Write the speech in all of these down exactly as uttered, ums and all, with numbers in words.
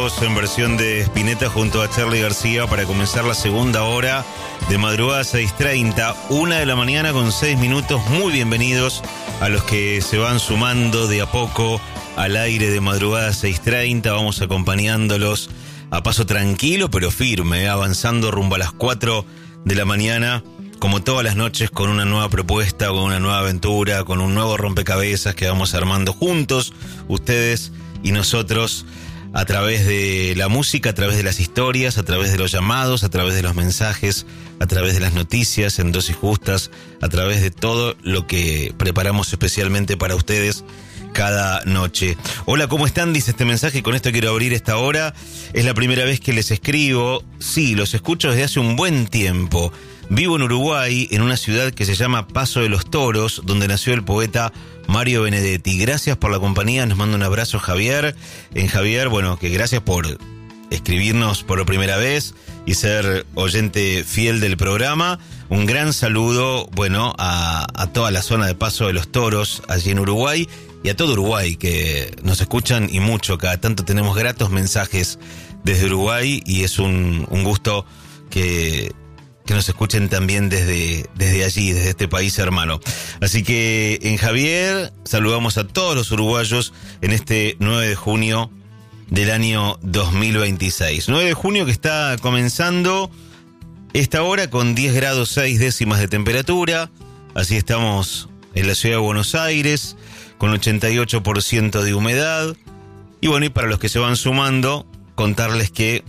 En versión de Spinetta junto a Charly García para comenzar la segunda hora de madrugada seis treinta, una de la mañana con seis minutos. Muy bienvenidos a los que se van sumando de a poco al aire de madrugada seis treinta. Vamos acompañándolos a paso tranquilo pero firme, avanzando rumbo a las cuatro de la mañana, como todas las noches, con una nueva propuesta, con una nueva aventura, con un nuevo rompecabezas que vamos armando juntos, ustedes y nosotros, a través de la música, a través de las historias, a través de los llamados, a través de los mensajes, a través de las noticias en dosis justas, a través de todo lo que preparamos especialmente para ustedes cada noche. Hola, ¿cómo están? Dice este mensaje y con esto quiero abrir esta hora. Es la primera vez que les escribo. Sí, los escucho desde hace un buen tiempo. Vivo en Uruguay, en una ciudad que se llama Paso de los Toros, donde nació el poeta Mario Benedetti. Gracias por la compañía, nos manda un abrazo Javier. En Javier, bueno, que gracias por escribirnos por primera vez y ser oyente fiel del programa. Un gran saludo, bueno, a, a toda la zona de Paso de los Toros, allí en Uruguay, y a todo Uruguay, que nos escuchan y mucho. Cada tanto tenemos gratos mensajes desde Uruguay y es un, un gusto que... que nos escuchen también desde, desde allí, desde este país hermano. Así que en Javier saludamos a todos los uruguayos en este nueve de junio del año dos mil veintiséis. nueve de junio que está comenzando esta hora con diez grados seis décimas de temperatura. Así estamos en la ciudad de Buenos Aires, con ochenta y ocho por ciento de humedad. Y bueno, y para los que se van sumando, contarles que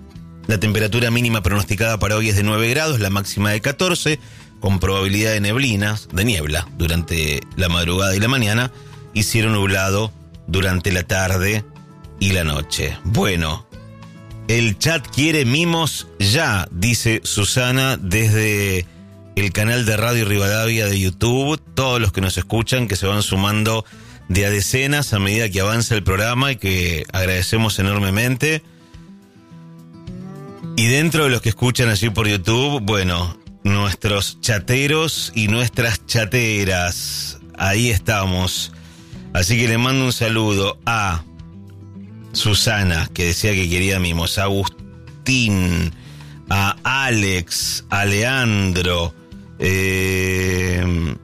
la temperatura mínima pronosticada para hoy es de nueve grados, la máxima de catorce, con probabilidad de neblinas, de niebla, durante la madrugada y la mañana, y cielo nublado durante la tarde y la noche. Bueno, el chat quiere mimos ya, dice Susana desde el canal de Radio Rivadavia de YouTube. Todos los que nos escuchan, que se van sumando de a decenas a medida que avanza el programa y que agradecemos enormemente. Y dentro de los que escuchan allí por YouTube, bueno, nuestros chateros y nuestras chateras, ahí estamos. Así que le mando un saludo a Susana, que decía que quería mimos, a Agustín, a Alex, a Leandro, eh,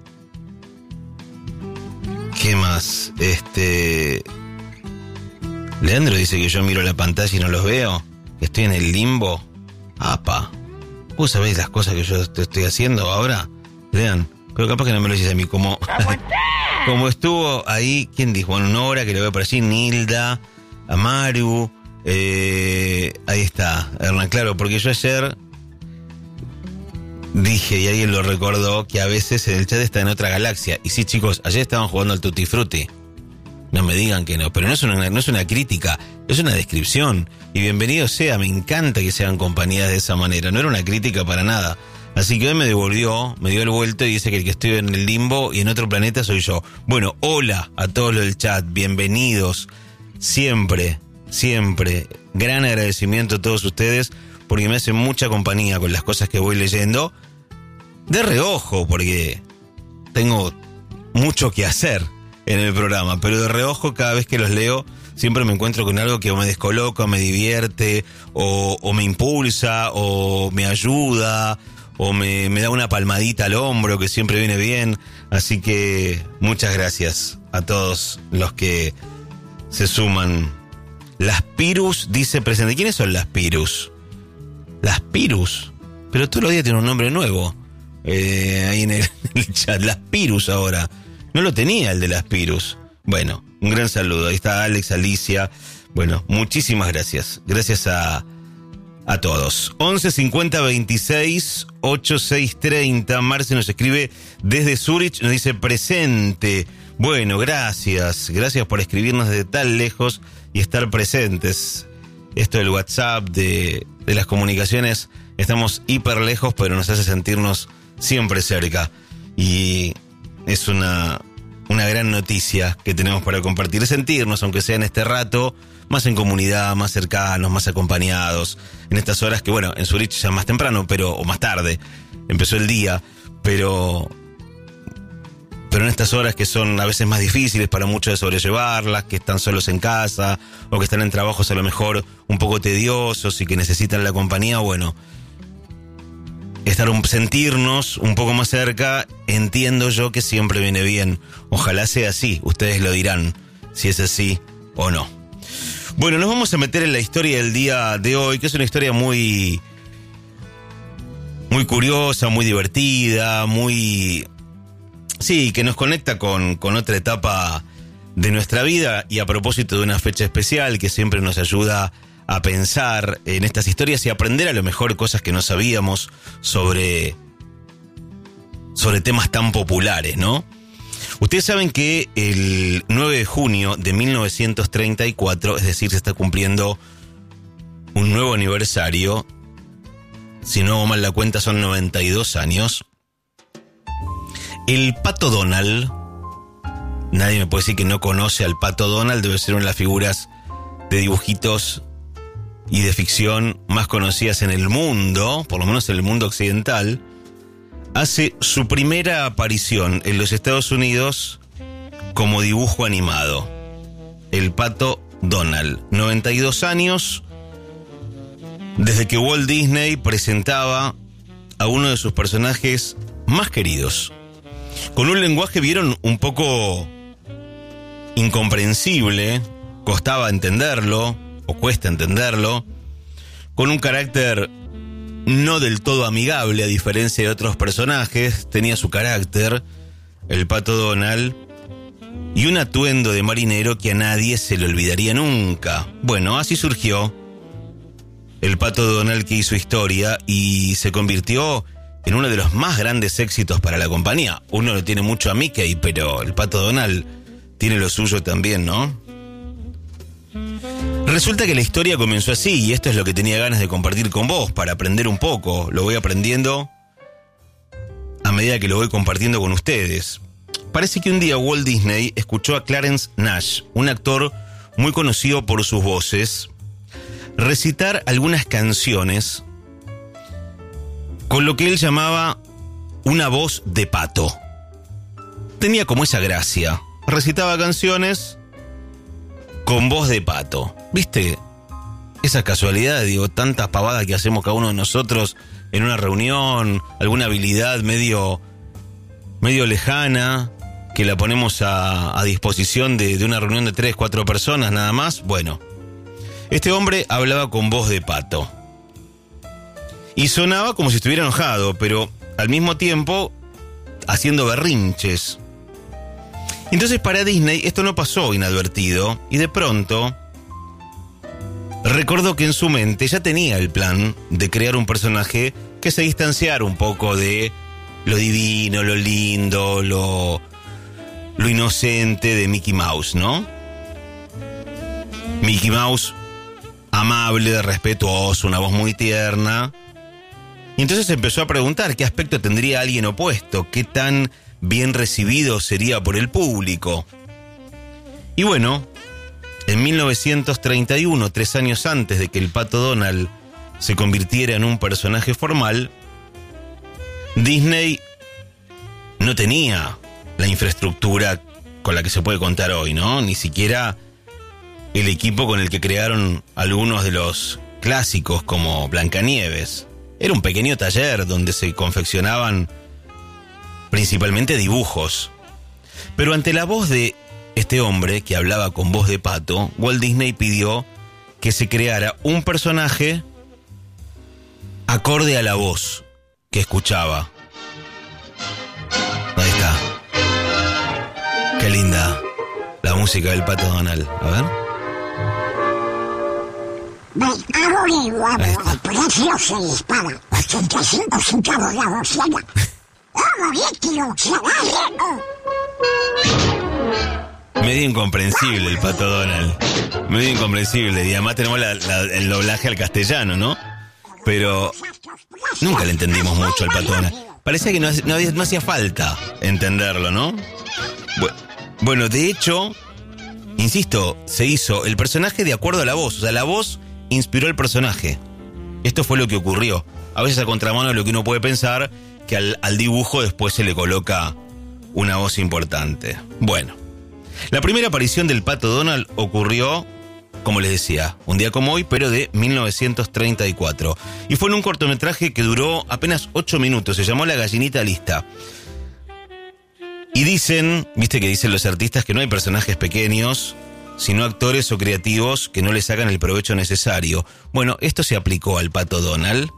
¿qué más? Este, Leandro dice que yo miro la pantalla y no los veo. Estoy en el limbo. Apa. ¿Vos sabés las cosas que yo te estoy haciendo ahora? Lean. Pero capaz que no me lo dices a mí. Como, como estuvo ahí, ¿quién dijo? Bueno, Nora, que lo veo por allí, Nilda, Amaru. Eh, ahí está, Hernán. Claro, porque yo ayer dije, y alguien lo recordó, que a veces el chat está en otra galaxia. Y sí, chicos, ayer estaban jugando al Tutti Frutti. No me digan que no, pero no es una, no es una crítica, es una descripción. Y bienvenido sea, me encanta que sean compañías de esa manera, no era una crítica para nada. Así que hoy me devolvió, me dio el vuelto y dice que el que estoy en el limbo y en otro planeta soy yo. Bueno, hola a todos los del chat, bienvenidos, siempre, siempre. Gran agradecimiento a todos ustedes porque me hacen mucha compañía con las cosas que voy leyendo. De reojo, porque tengo mucho que hacer en el programa, pero de reojo cada vez que los leo siempre me encuentro con algo que o me descoloca, o me divierte, o, o me impulsa, o me ayuda, o me, me da una palmadita al hombro que siempre viene bien. Así que muchas gracias a todos los que se suman. Las Pirus dice presente. ¿Quiénes son las Pirus? Las Pirus, pero todos los días tiene un nombre nuevo eh, ahí en el, en el chat. Las Pirus ahora. No lo tenía el de las Pirus. Bueno, un gran saludo. Ahí está Alex, Alicia. Bueno, muchísimas gracias. Gracias a, a todos. once cincuenta veintiséis ochenta y seis treinta. Marce nos escribe desde Zurich. Nos dice presente. Bueno, gracias. Gracias por escribirnos desde tan lejos y estar presentes. Esto del WhatsApp, de, de las comunicaciones. Estamos hiper lejos, pero nos hace sentirnos siempre cerca. Y es una, una gran noticia que tenemos para compartir, sentirnos, aunque sea en este rato, más en comunidad, más cercanos, más acompañados, en estas horas que, bueno, en Zurich ya más temprano, pero, o más tarde, empezó el día, pero pero en estas horas que son a veces más difíciles para muchos de sobrellevarlas, que están solos en casa o que están en trabajos a lo mejor un poco tediosos y que necesitan la compañía, bueno, estar un, sentirnos un poco más cerca, entiendo yo que siempre viene bien. Ojalá sea así, ustedes lo dirán, si es así o no. Bueno, nos vamos a meter en la historia del día de hoy, que es una historia muy, muy curiosa, muy divertida, muy... Sí, que nos conecta con, con otra etapa de nuestra vida y a propósito de una fecha especial que siempre nos ayuda a pensar en estas historias y aprender a lo mejor cosas que no sabíamos sobre, sobre temas tan populares, ¿no? Ustedes saben que el nueve de junio de mil novecientos treinta y cuatro, es decir, se está cumpliendo un nuevo aniversario, si no hago mal la cuenta son noventa y dos años, el Pato Donald, nadie me puede decir que no conoce al Pato Donald, debe ser una de las figuras de dibujitos y de ficción más conocidas en el mundo, por lo menos en el mundo occidental, hace su primera aparición en los Estados Unidos como dibujo animado. El Pato Donald, noventa y dos años, desde que Walt Disney presentaba a uno de sus personajes más queridos. Con un lenguaje, vieron, un poco incomprensible, costaba entenderlo, o cuesta entenderlo, con un carácter no del todo amigable, a diferencia de otros personajes, tenía su carácter, el Pato Donald, y un atuendo de marinero que a nadie se le olvidaría nunca. Bueno, así surgió el Pato Donald, que hizo historia y se convirtió en uno de los más grandes éxitos para la compañía. Uno lo tiene mucho a Mickey, pero el Pato Donald tiene lo suyo también, ¿no? Resulta que la historia comenzó así, y esto es lo que tenía ganas de compartir con vos, para aprender un poco. Lo voy aprendiendo a medida que lo voy compartiendo con ustedes. Parece que un día Walt Disney escuchó a Clarence Nash, un actor muy conocido por sus voces, recitar algunas canciones con lo que él llamaba una voz de pato. Tenía como esa gracia. Recitaba canciones con voz de pato. ¿Viste? Esa casualidad, digo, tantas pavadas que hacemos cada uno de nosotros en una reunión, alguna habilidad medio, medio lejana, que la ponemos a, a disposición de, de una reunión de tres, cuatro personas nada más. Bueno, este hombre hablaba con voz de pato. Y sonaba como si estuviera enojado, pero al mismo tiempo haciendo berrinches. Entonces para Disney esto no pasó inadvertido, y de pronto recordó que en su mente ya tenía el plan de crear un personaje que se distanciara un poco de lo divino, lo lindo, lo, lo inocente de Mickey Mouse, ¿no? Mickey Mouse, amable, respetuoso, una voz muy tierna. Y entonces empezó a preguntar qué aspecto tendría alguien opuesto, qué tan bien recibido sería por el público. Y bueno, en mil novecientos treinta y uno, tres años antes de que el Pato Donald se convirtiera en un personaje formal, Disney no tenía la infraestructura con la que se puede contar hoy, ¿no? Ni siquiera el equipo con el que crearon algunos de los clásicos como Blancanieves. Era un pequeño taller donde se confeccionaban principalmente dibujos. Pero ante la voz de este hombre que hablaba con voz de pato, Walt Disney pidió que se creara un personaje acorde a la voz que escuchaba. Ahí está. Qué linda la música del Pato Donald. A ver. Ahí está. El precio se dispara. ochenta y cinco centavos la docena. ¡Oh, líquido! Medio incomprensible el Pato Donald. Medio incomprensible. Y además tenemos la, la, el doblaje al castellano, ¿no? Pero nunca le entendimos mucho al Pato Donald. Parecía que no, no, había, no hacía falta entenderlo, ¿no? Bueno, de hecho, insisto, se hizo el personaje de acuerdo a la voz. O sea, la voz inspiró el personaje. Esto fue lo que ocurrió. A veces a contramano de lo que uno puede pensar, que al, al dibujo después se le coloca una voz importante. Bueno, la primera aparición del Pato Donald ocurrió, como les decía, un día como hoy, pero de mil novecientos treinta y cuatro. Y fue en un cortometraje que duró apenas ocho minutos, se llamó La gallinita lista. Y dicen, viste que dicen los artistas que no hay personajes pequeños, sino actores o creativos que no le sacan el provecho necesario. Bueno, esto se aplicó al Pato Donald.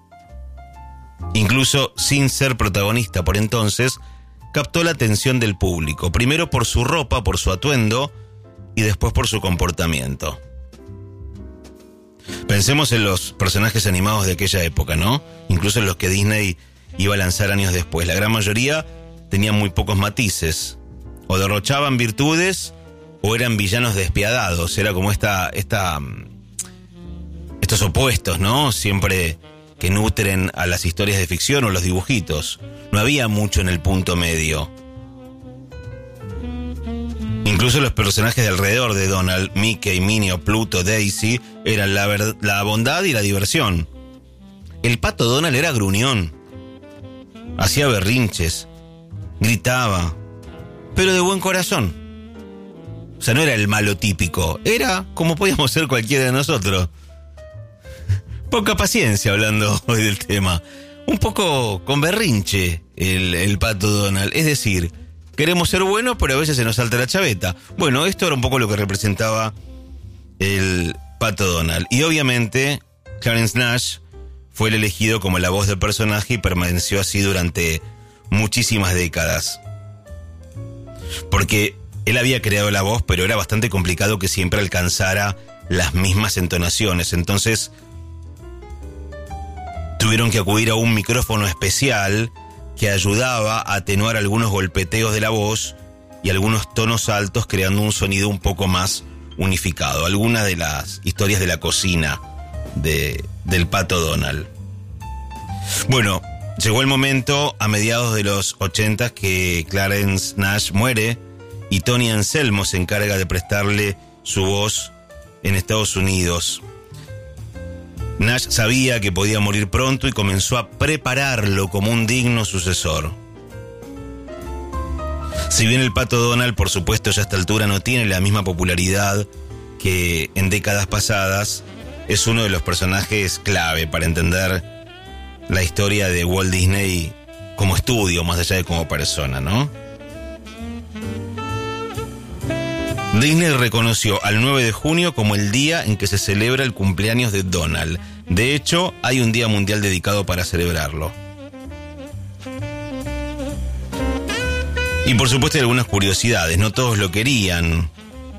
Incluso sin ser protagonista por entonces, captó la atención del público. Primero por su ropa, por su atuendo, y después por su comportamiento. Pensemos en los personajes animados de aquella época, ¿no? Incluso en los que Disney iba a lanzar años después. La gran mayoría tenían muy pocos matices. O derrochaban virtudes o eran villanos despiadados. Era como esta, esta, estos opuestos, ¿no? Siempre que nutren a las historias de ficción o los dibujitos. No había mucho en el punto medio. Incluso los personajes de alrededor de Donald, Mickey, Minnie, Pluto, Daisy, eran la, ver- la bondad y la diversión. El Pato Donald era gruñón. Hacía berrinches. Gritaba. Pero de buen corazón. O sea, no era el malo típico. Era como podíamos ser cualquiera de nosotros. Poca paciencia hablando hoy del tema. Un poco con berrinche el, el Pato Donald. Es decir, queremos ser buenos, pero a veces se nos salta la chaveta. Bueno, esto era un poco lo que representaba el Pato Donald. Y obviamente, Clarence Nash fue el elegido como la voz del personaje y permaneció así durante muchísimas décadas. Porque él había creado la voz, pero era bastante complicado que siempre alcanzara las mismas entonaciones. Entonces, tuvieron que acudir a un micrófono especial que ayudaba a atenuar algunos golpeteos de la voz y algunos tonos altos, creando un sonido un poco más unificado. Algunas de las historias de la cocina de, del Pato Donald. Bueno, llegó el momento a mediados de los ochentas que Clarence Nash muere y Tony Anselmo se encarga de prestarle su voz en Estados Unidos. Nash sabía que podía morir pronto y comenzó a prepararlo como un digno sucesor. Si bien el Pato Donald, por supuesto, ya a esta altura no tiene la misma popularidad que en décadas pasadas, es uno de los personajes clave para entender la historia de Walt Disney como estudio, más allá de como persona, ¿no? Disney reconoció al nueve de junio como el día en que se celebra el cumpleaños de Donald. De hecho, hay un día mundial dedicado para celebrarlo. Y por supuesto hay algunas curiosidades, no todos lo querían.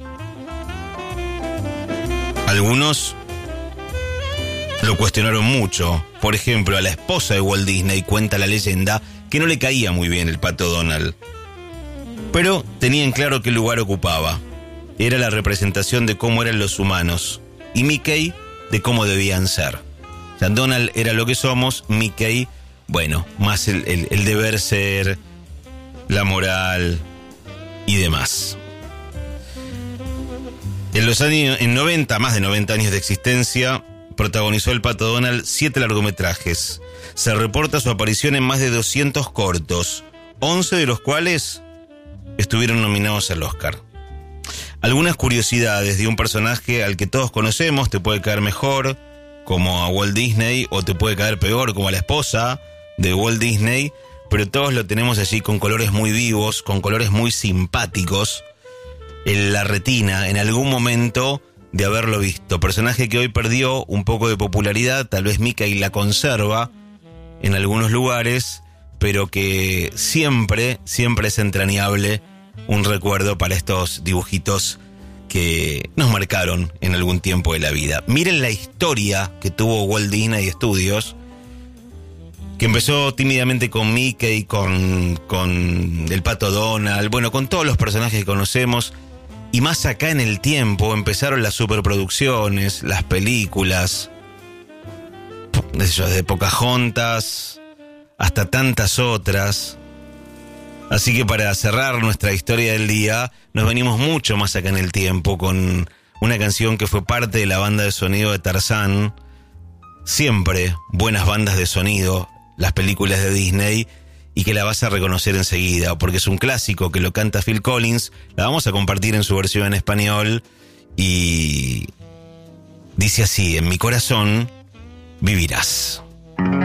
Algunos lo cuestionaron mucho. Por ejemplo, a la esposa de Walt Disney cuenta la leyenda que no le caía muy bien el Pato Donald. Pero tenían claro qué lugar ocupaba. Era la representación de cómo eran los humanos y Mickey de cómo debían ser. O sea, Donald era lo que somos, Mickey, bueno, más el, el, el deber ser, la moral y demás. En los años, en noventa, más de noventa años de existencia, protagonizó el Pato Donald siete largometrajes. Se reporta su aparición en más de doscientos cortos, once de los cuales estuvieron nominados al Oscar. Algunas curiosidades de un personaje al que todos conocemos, te puede caer mejor, como a Walt Disney, o te puede caer peor, como a la esposa de Walt Disney, pero todos lo tenemos allí con colores muy vivos, con colores muy simpáticos, en la retina, en algún momento de haberlo visto. Personaje que hoy perdió un poco de popularidad, tal vez Mickey la conserva en algunos lugares, pero que siempre, siempre es entrañable un recuerdo para estos dibujitos que nos marcaron en algún tiempo de la vida. Miren la historia que tuvo Walt Disney Studios, que empezó tímidamente con Mickey, con, con el Pato Donald, bueno, con todos los personajes que conocemos, y más acá en el tiempo empezaron las superproducciones, las películas, desde Pocahontas hasta tantas otras. Así que para cerrar nuestra historia del día, nos venimos mucho más acá en el tiempo con una canción que fue parte de la banda de sonido de Tarzán. Siempre buenas bandas de sonido, las películas de Disney, y que la vas a reconocer enseguida, porque es un clásico que lo canta Phil Collins. La vamos a compartir en su versión en español y dice así: en mi corazón vivirás.